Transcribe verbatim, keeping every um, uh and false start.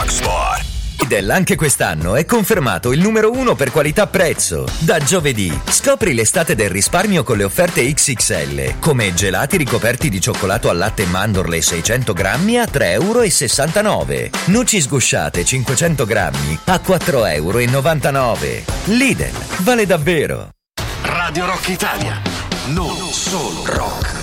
Rock Sport. Lidl anche quest'anno è confermato il numero uno per qualità-prezzo. Da giovedì scopri l'estate del risparmio con le offerte X X L, come gelati ricoperti di cioccolato al latte e mandorle seicento grammi a tre e sessantanove euro. Noci sgusciate cinquecento grammi a quattro e novantanove euro. Lidl, vale davvero. Radio Rock Italia, non solo rock.